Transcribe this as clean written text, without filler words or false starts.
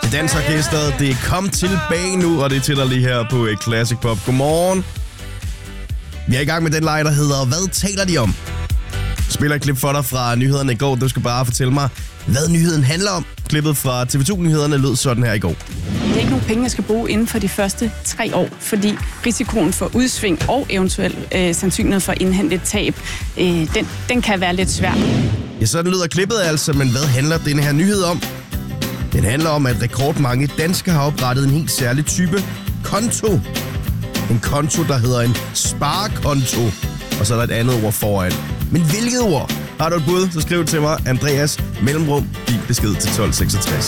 Dansorkestret, det er kom tilbage nu, og det er til dig lige her på Classic Pop. Godmorgen. Vi er i gang med den leg, der hedder Hvad taler de om? Jeg spiller et klip for dig fra nyhederne i går. Du skal bare fortælle mig, hvad nyheden handler om. Klippet fra TV2-nyhederne lød sådan her i går. Det er ikke nogen penge, jeg skal bruge inden for de første 3 år, fordi risikoen for udsving og eventuelt sandsynlighed for at indhente et tab, den kan være lidt svær. Ja, sådan lyder klippet altså, men hvad handler denne her nyhed om? Den handler om, at rekordmange danskere har oprettet en helt særlig type konto. En konto, der hedder en sparekonto. Og så er der et andet ord foran. Men hvilket ord? Har du et bud, så skriv til mig. Andreas mellemrum, din besked til 1266.